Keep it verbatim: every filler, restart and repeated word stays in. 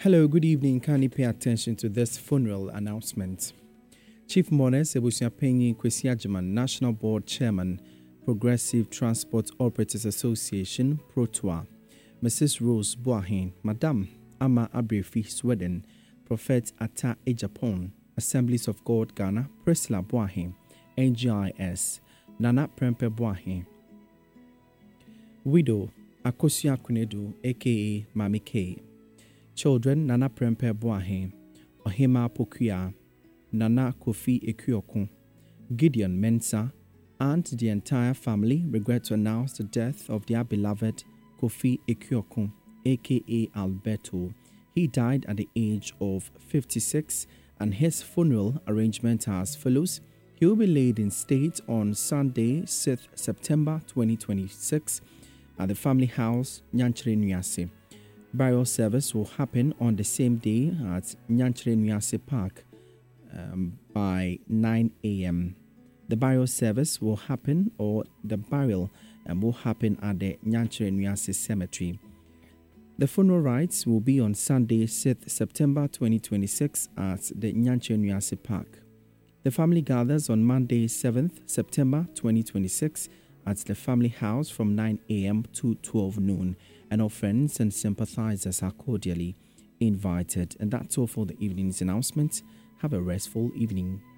Hello, good evening. Kindly pay attention to this funeral announcement. Chief Mournes Ebusuapenyi Kwesi Agyeman, National Board Chairman, Progressive Transport Operators Association, Protua. Missus Rose Boahen, Madam Ama Abrefi Sweden, Prophet Atta Ejapon, Assemblies of God Ghana, Priscilla Boahen, N G I S, Nana Prempe Boahen. Widow Akosua Kunedu, aka Mami K. Children Nana Prempe Boahen, Ohima Pokuya, Nana Kofi Ekuokun, Gideon Mensah, and the entire family regret to announce the death of their beloved Kofi Ekuokun, aka Alberto. He died at the age of fifty-six, and his funeral arrangement are as follows. He will be laid in state on Sunday, sixth September twenty twenty-six, at the family house, Nyanchire Nuyase. Burial service will happen on the same day at Nyanchire Nuyase Park um, by nine a.m. The burial service will happen, or the burial um, will happen at the Nyanchire Nuyase Cemetery. The funeral rites will be on Sunday, sixth September twenty twenty-six at the Nyanchire Nuyase Park. The family gathers on Monday, seventh September twenty twenty-six at the family house from nine a.m. to twelve noon, and all friends and sympathizers are cordially invited. And that's all for the evening's announcement. Have a restful evening.